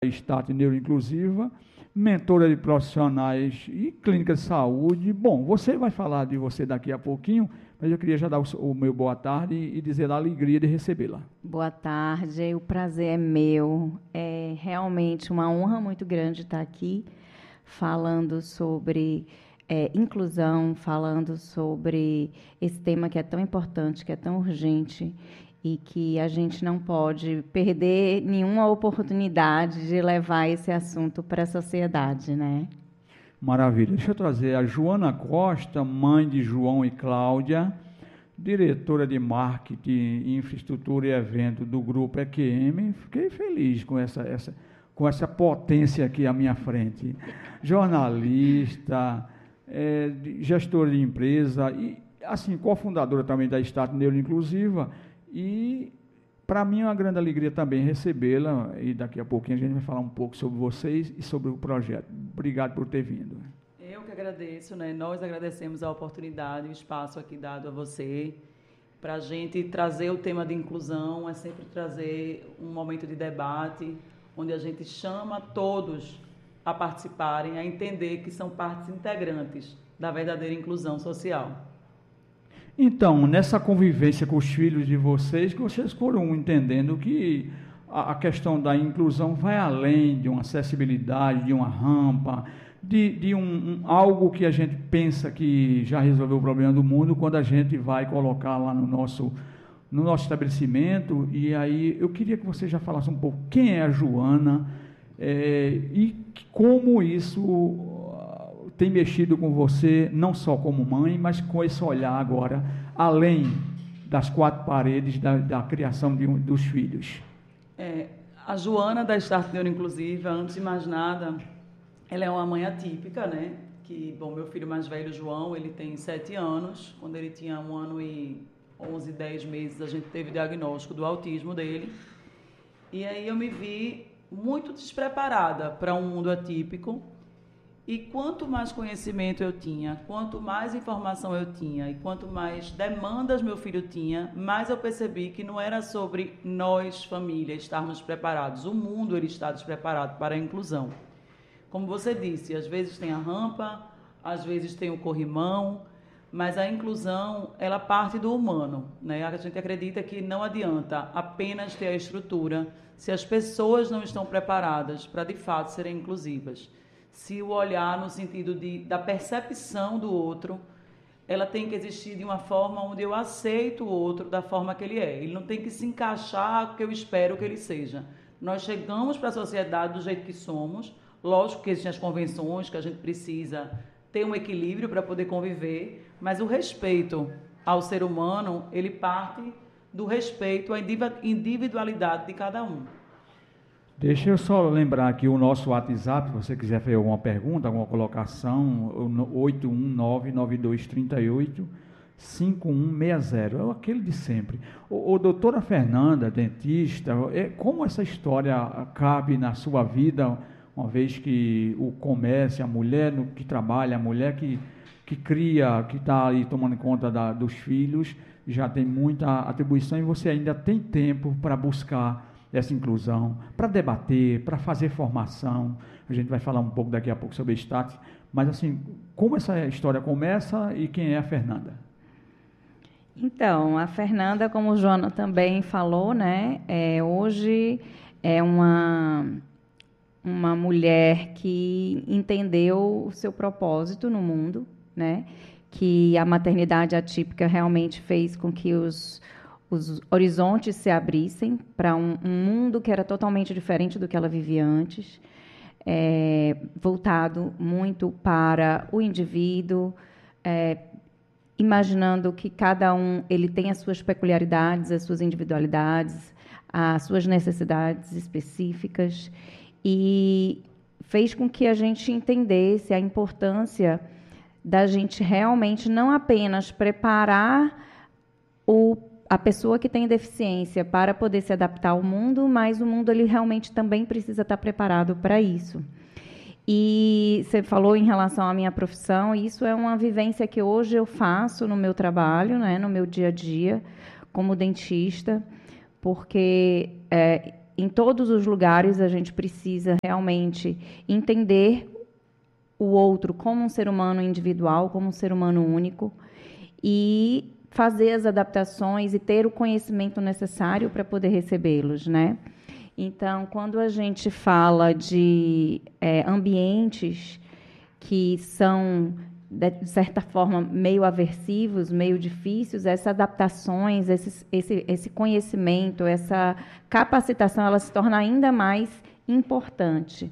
Start Neuroinclusiva, mentora de profissionais e clínica de saúde. Bom, você vai falar de você daqui a pouquinho, mas eu queria já dar o meu boa tarde e dizer a alegria de recebê-la. Boa tarde, o prazer é meu. É realmente uma honra muito grande estar aqui falando sobre inclusão, falando sobre esse tema que é tão importante, que é tão urgente e que a gente não pode perder nenhuma oportunidade de levar esse assunto para a sociedade, né? Maravilha. Deixa eu trazer a Joana Costa, mãe de João e Cláudia, diretora de marketing, infraestrutura e evento do grupo EQM. Fiquei feliz com essa potência aqui à minha frente. Jornalista, gestora de empresa e, assim, cofundadora também da Start Neuroinclusiva. E, para mim, é uma grande alegria também recebê-la, e daqui a pouquinho a gente vai falar um pouco sobre vocês e sobre o projeto. Obrigado por ter vindo. Eu que agradeço, né? Nós agradecemos a oportunidade, o espaço aqui dado a você, para a gente trazer o tema de inclusão, é sempre trazer um momento de debate, onde a gente chama todos a participarem, a entender que são partes integrantes da verdadeira inclusão social. Então, nessa convivência com os filhos de vocês, que vocês foram entendendo que a questão da inclusão vai além de uma acessibilidade, de uma rampa, de algo que a gente pensa que já resolveu o problema do mundo, quando a gente vai colocar lá no nosso estabelecimento. E aí eu queria que você já falasse um pouco quem é a Joana e como isso tem mexido com você, não só como mãe, mas com esse olhar agora, além das quatro paredes da criação dos filhos. A Joana da Start Neuroinclusiva, antes de mais nada, ela é uma mãe atípica, né? Meu filho mais velho, João, ele tem 7 anos. Quando ele tinha 1 ano e 11, 10 meses, a gente teve o diagnóstico do autismo dele. E aí eu me vi muito despreparada para um mundo atípico. E quanto mais conhecimento eu tinha, quanto mais informação eu tinha e quanto mais demandas meu filho tinha, mais eu percebi que não era sobre nós, família, estarmos preparados. O mundo ele está despreparado para a inclusão. Como você disse, às vezes tem a rampa, às vezes tem o corrimão, mas a inclusão, ela parte do humano, né? A gente acredita que não adianta apenas ter a estrutura se as pessoas não estão preparadas para, de fato, serem inclusivas. Se o olhar no sentido da percepção do outro, ela tem que existir de uma forma onde eu aceito o outro da forma que ele é. Ele não tem que se encaixar no que eu espero que ele seja. Nós chegamos para a sociedade do jeito que somos. Lógico que existem as convenções, que a gente precisa ter um equilíbrio para poder conviver, mas o respeito ao ser humano, ele parte do respeito à individualidade de cada um. Deixa eu só lembrar aqui o nosso WhatsApp, se você quiser fazer alguma pergunta, alguma colocação, 81992385160, é aquele de sempre. Doutora Fernanda, dentista, como essa história cabe na sua vida, uma vez que o comércio, a mulher que trabalha, a mulher que cria, que está aí tomando conta dos filhos, já tem muita atribuição e você ainda tem tempo para buscar essa inclusão, para debater, para fazer formação. A gente vai falar um pouco daqui a pouco sobre Start, mas assim, como essa história começa e quem é a Fernanda? Então, a Fernanda, como o Joana também falou, né, hoje é uma mulher que entendeu o seu propósito no mundo, né, que a maternidade atípica realmente fez com que os horizontes se abrissem para um mundo que era totalmente diferente do que ela vivia antes, voltado muito para o indivíduo, imaginando que cada um ele tem as suas peculiaridades, as suas individualidades, as suas necessidades específicas, e fez com que a gente entendesse a importância da gente realmente não apenas preparar a pessoa que tem deficiência para poder se adaptar ao mundo, mas o mundo ele realmente também precisa estar preparado para isso. E você falou em relação à minha profissão, isso é uma vivência que hoje eu faço no meu trabalho, né, no meu dia a dia, como dentista, porque em todos os lugares, a gente precisa realmente entender o outro como um ser humano individual, como um ser humano único, e fazer as adaptações e ter o conhecimento necessário para poder recebê-los, né? Então, quando a gente fala de ambientes que são, de certa forma, meio aversivos, meio difíceis, essas adaptações, esse conhecimento, essa capacitação, ela se torna ainda mais importante.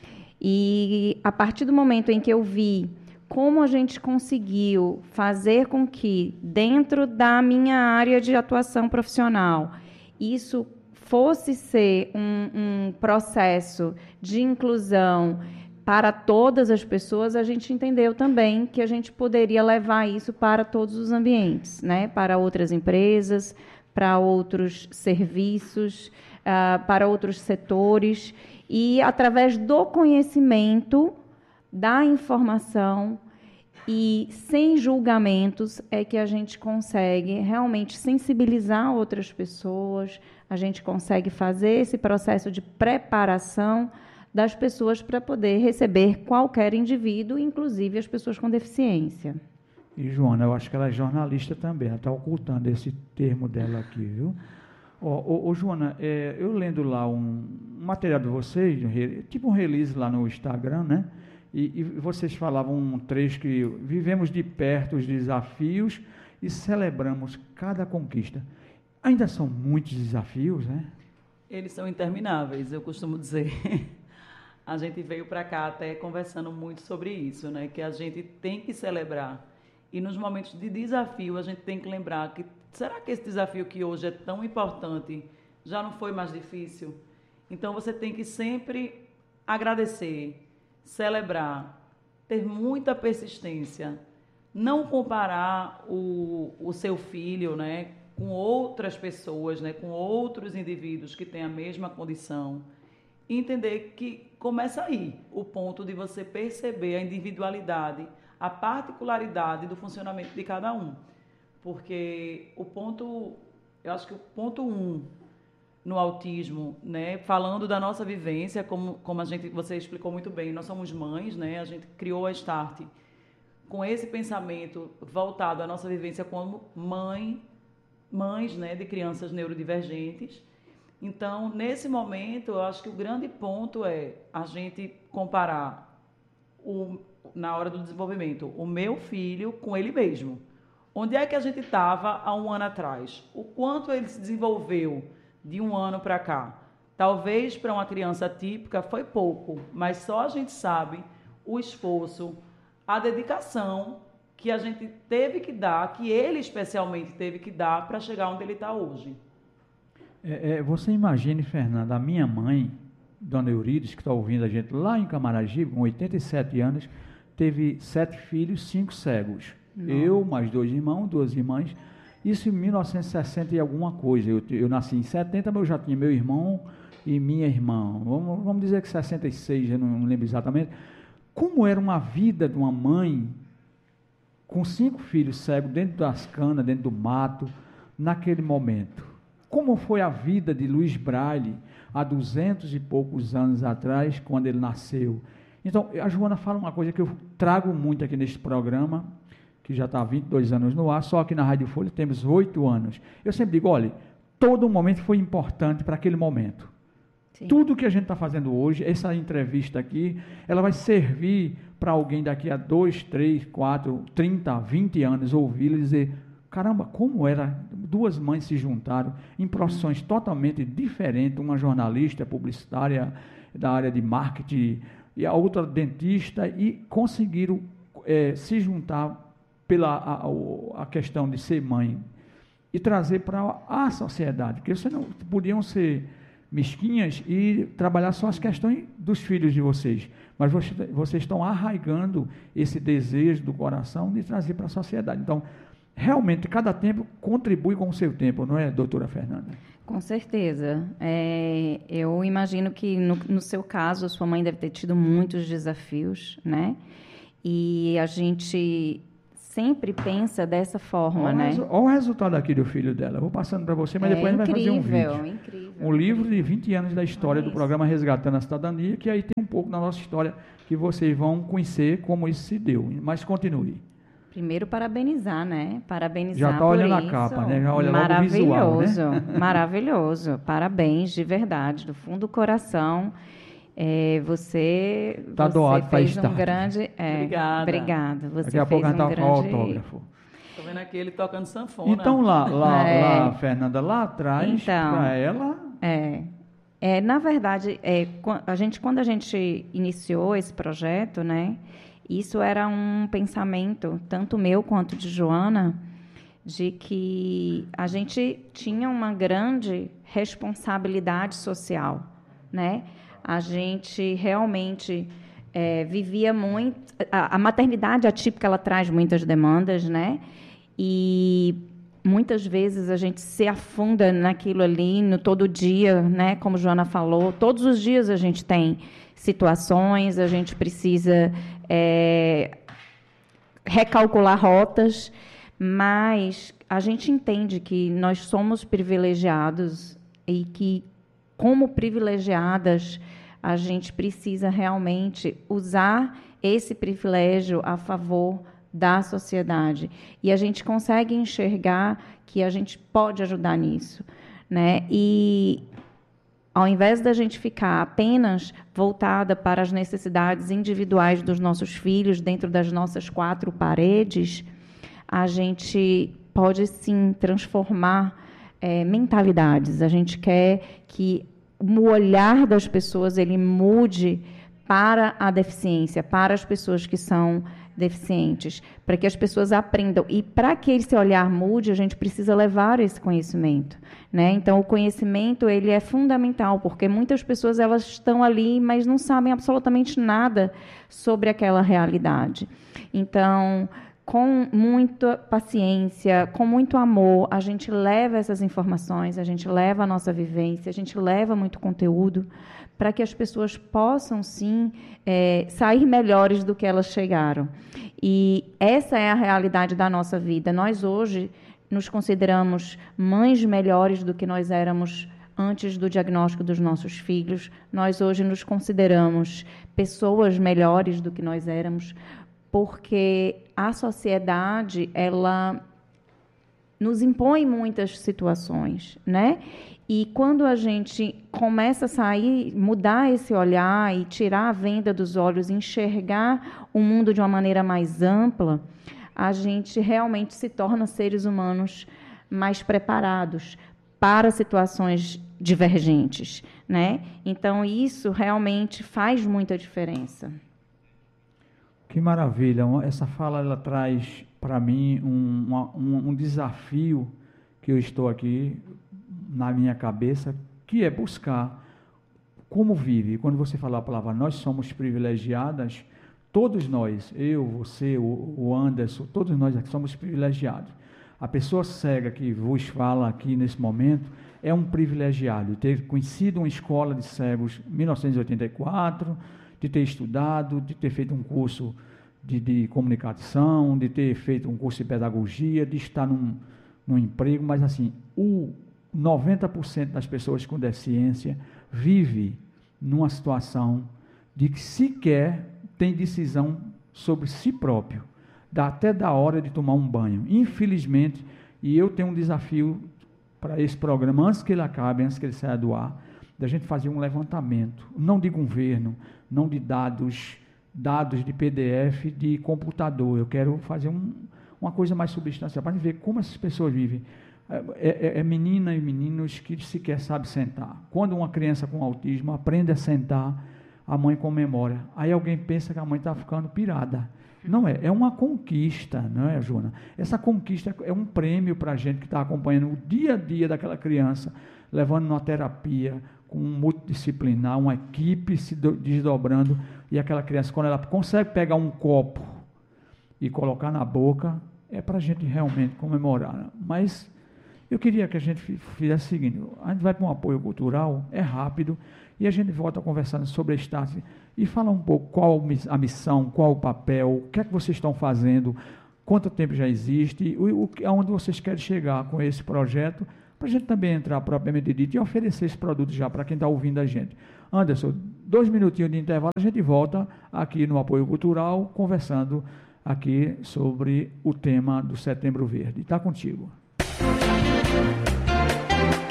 E, a partir do momento em que eu vi como a gente conseguiu fazer com que, dentro da minha área de atuação profissional, isso fosse ser um processo de inclusão para todas as pessoas, a gente entendeu também que a gente poderia levar isso para todos os ambientes, né? Para outras empresas, para outros serviços, para outros setores, e através do conhecimento, da informação e sem julgamentos é que a gente consegue realmente sensibilizar outras pessoas, a gente consegue fazer esse processo de preparação das pessoas para poder receber qualquer indivíduo, inclusive as pessoas com deficiência. E, Joana, eu acho que ela é jornalista também, ela está ocultando esse termo dela aqui, viu? Joana, eu lendo lá um material de vocês, tipo um release lá no Instagram, né? E vocês falavam um trecho que vivemos de perto os desafios e celebramos cada conquista. Ainda são muitos desafios, né? Eles são intermináveis, eu costumo dizer. A gente veio para cá até conversando muito sobre isso, né? Que a gente tem que celebrar. E nos momentos de desafio, a gente tem que lembrar que, será que esse desafio que hoje é tão importante já não foi mais difícil? Então, você tem que sempre agradecer, celebrar, ter muita persistência, não comparar o seu filho, né, com outras pessoas, né, com outros indivíduos que têm a mesma condição, e entender que começa aí o ponto de você perceber a individualidade, a particularidade do funcionamento de cada um. Porque eu acho que o ponto 1 no autismo, né, falando da nossa vivência, como você explicou muito bem, nós somos mães, né, a gente criou a Start com esse pensamento voltado à nossa vivência como mães, né, de crianças neurodivergentes. Então, nesse momento, eu acho que o grande ponto é a gente comparar, na hora do desenvolvimento, o meu filho com ele mesmo. Onde é que a gente estava há um ano atrás? O quanto ele se desenvolveu de um ano para cá? Talvez para uma criança típica foi pouco, mas só a gente sabe o esforço, a dedicação que a gente teve que dar, que ele especialmente teve que dar para chegar onde ele está hoje. Você imagine, Fernanda, a minha mãe, Dona Eurides, que está ouvindo a gente lá em Camaragibe, com 87 anos, teve 7 filhos, 5 cegos. Não. Eu, mais 2 irmãos, 2 irmãs. Isso em 1960 e alguma coisa. Eu nasci em 70, mas eu já tinha meu irmão e minha irmã. Vamos dizer que 66, eu não lembro exatamente. Como era uma vida de uma mãe com 5 filhos cegos dentro das canas, dentro do mato, naquele momento? Como foi a vida de Luiz Braille há 200 e poucos anos atrás, quando ele nasceu? Então, a Joana fala uma coisa que eu trago muito aqui neste programa, que já está há 22 anos no ar, só que na Rádio Folha temos 8 anos. Eu sempre digo, olha, todo momento foi importante para aquele momento. Sim. Tudo que a gente está fazendo hoje, essa entrevista aqui, ela vai servir para alguém daqui a 2, 3, 4, 30, 20 anos ouvi-la e dizer, caramba, como era, 2 mães se juntaram em profissões totalmente diferentes, uma jornalista, publicitária da área de marketing, e a outra dentista, e conseguiram se juntar pela a questão de ser mãe e trazer para a sociedade, porque vocês não podiam ser mesquinhas e trabalhar só as questões dos filhos de vocês, mas vocês estão arraigando esse desejo do coração de trazer para a sociedade. Então, realmente, cada tempo contribui com o seu tempo, não é, doutora Fernanda? Com certeza. Eu imagino que, no seu caso, a sua mãe deve ter tido muitos desafios, né? E a gente sempre pensa dessa forma, né? Olha o resultado aqui do filho dela. Eu vou passando para você, mas depois a gente vai fazer um vídeo. Incrível. um livro de 20 anos da história do programa Resgatando a Cidadania, que aí tem um pouco da nossa história que vocês vão conhecer como isso se deu. Mas continue. Primeiro, parabenizar, né? Parabenizar já está por olhando isso. A capa, né? Já olha logo o visual, né? Maravilhoso. Parabéns, de verdade, do fundo do coração. Você doado fez para um grande... Obrigada. Você Daqui a pouco a gente fez um grande... Estou vendo aqui ele tocando sanfona. Então, lá, Fernanda, lá atrás, então, para ela... na verdade, quando a gente iniciou esse projeto, né, isso era um pensamento, tanto meu quanto de Joana, de que a gente tinha uma grande responsabilidade social, né? A gente realmente vivia muito... A maternidade atípica, ela traz muitas demandas, né? E muitas vezes a gente se afunda naquilo ali, no todo dia, né? Como Joana falou, todos os dias a gente tem situações, a gente precisa recalcular rotas, mas a gente entende que nós somos privilegiados e que, como privilegiadas, a gente precisa realmente usar esse privilégio a favor da sociedade. E a gente consegue enxergar que a gente pode ajudar nisso, né? E, ao invés da gente ficar apenas voltada para as necessidades individuais dos nossos filhos, dentro das nossas 4 paredes, a gente pode, sim, transformar mentalidades. A gente quer que o olhar das pessoas ele mude para a deficiência, para as pessoas que são deficientes, para que as pessoas aprendam. E para que esse olhar mude, a gente precisa levar esse conhecimento, né? Então, o conhecimento ele é fundamental, porque muitas pessoas elas estão ali, mas não sabem absolutamente nada sobre aquela realidade. Então, com muita paciência, com muito amor, a gente leva essas informações, a gente leva a nossa vivência, a gente leva muito conteúdo para que as pessoas possam, sim, sair melhores do que elas chegaram. E essa é a realidade da nossa vida. Nós, hoje, nos consideramos mães melhores do que nós éramos antes do diagnóstico dos nossos filhos. Nós, hoje, nos consideramos pessoas melhores do que nós éramos, porque a sociedade, ela nos impõe muitas situações, né? E quando a gente começa a sair, mudar esse olhar e tirar a venda dos olhos, enxergar o mundo de uma maneira mais ampla, a gente realmente se torna seres humanos mais preparados para situações divergentes, né? Então, isso realmente faz muita diferença. Que maravilha! Essa fala ela traz para mim um desafio que eu estou aqui na minha cabeça, que é buscar como vive. Quando você fala a palavra nós somos privilegiadas, todos nós, eu, você, o Anderson, todos nós aqui somos privilegiados. A pessoa cega que vos fala aqui nesse momento é um privilegiado, ter conhecido uma escola de cegos em 1984, de ter estudado, de ter feito um curso de comunicação, de ter feito um curso de pedagogia, de estar num emprego, mas assim, 90% das pessoas com deficiência vive numa situação de que sequer tem decisão sobre si próprio, até da hora de tomar um banho. Infelizmente, e eu tenho um desafio para esse programa, antes que ele acabe, antes que ele saia do ar, da gente fazer um levantamento, não de governo, não de dados de PDF, de computador. Eu quero fazer uma coisa mais substancial, para ver como essas pessoas vivem. Menina e meninos que sequer sabem sentar. Quando uma criança com autismo aprende a sentar, a mãe comemora. Aí alguém pensa que a mãe está ficando pirada. Não é, é uma conquista, não é, Joana? Essa conquista é um prêmio para a gente que está acompanhando o dia a dia daquela criança, levando uma terapia, com um multidisciplinar, uma equipe se desdobrando, e aquela criança, quando ela consegue pegar um copo e colocar na boca, é para a gente realmente comemorar. Mas eu queria que a gente fizesse o seguinte: a gente vai para um apoio cultural, é rápido, e a gente volta conversando sobre a Start e fala um pouco qual a missão, qual o papel, o que é que vocês estão fazendo, quanto tempo já existe, aonde vocês querem chegar com esse projeto, para a gente também entrar propriamente dito e oferecer esse produto já para quem está ouvindo a gente. Anderson, 2 minutinhos de intervalo, a gente volta aqui no Apoio Cultural, conversando aqui sobre o tema do Setembro Verde. Está contigo.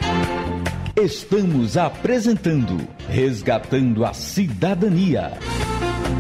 Estamos apresentando Resgatando a Cidadania.